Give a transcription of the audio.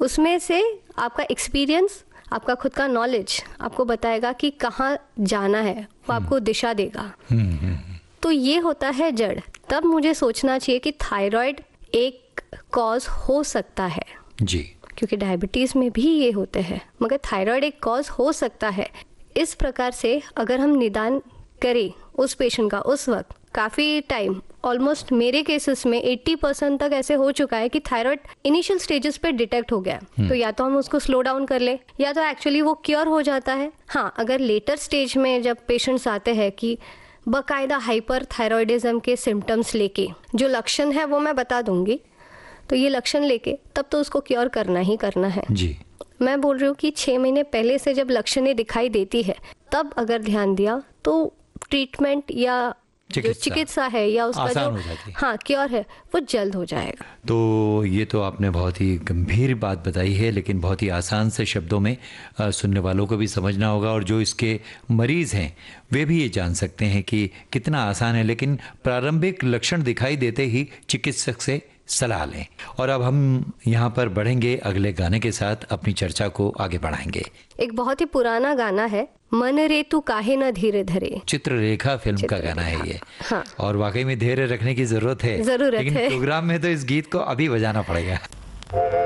उसमें से आपका एक्सपीरियंस, आपका खुद का नॉलेज आपको बताएगा कि कहाँ जाना है, वो आपको दिशा देगा। तो ये होता है जड़। तब मुझे सोचना चाहिए कि थायराइड एक कॉज हो सकता है जी, क्योंकि डायबिटीज़ में भी ये होते हैं, मगर थायराइड एक कॉज हो सकता है। इस प्रकार से अगर हम निदान करें उस पेशेंट का उस वक्त, काफ़ी टाइम, ऑलमोस्ट मेरे केसेस में 80% तक ऐसे हो चुका है कि थायराइड इनिशियल स्टेजेस पे डिटेक्ट हो गया, तो या तो हम उसको स्लो डाउन कर ले या तो एक्चुअली वो क्योर हो जाता है। हाँ, अगर लेटर स्टेज में जब पेशेंट्स आते हैं कि बाकायदा हाइपर थायराइडिज्म के सिम्टम्स लेके, जो लक्षण है वो मैं बता दूंगी, तो ये लक्षण लेके तब तो उसको क्योर करना ही करना है जी। मैं बोल रही हूँ कि 6 महीने पहले से जब लक्षणें दिखाई देती है तब अगर ध्यान दिया तो ट्रीटमेंट या जो चिकित्सा है या उसका आसान जो हो जाती है। हाँ क्योर है वो जल्द हो जाएगा। तो ये तो आपने बहुत ही गंभीर बात बताई है, लेकिन बहुत ही आसान से शब्दों में सुनने वालों को भी समझना होगा, और जो इसके मरीज़ हैं वे भी ये जान सकते हैं कि कितना आसान है। लेकिन प्रारंभिक लक्षण दिखाई देते ही चिकित्सक से सलाह लें। और अब हम यहाँ पर बढ़ेंगे अगले गाने के साथ, अपनी चर्चा को आगे बढ़ाएंगे। एक बहुत ही पुराना गाना है, मन रे तू काहे न धीरे धरे, चित्ररेखा फिल्म का गाना है ये। हाँ। और वाकई में धैर्य रखने की जरूरत है, लेकिन है। प्रोग्राम में तो इस गीत को अभी बजाना पड़ेगा।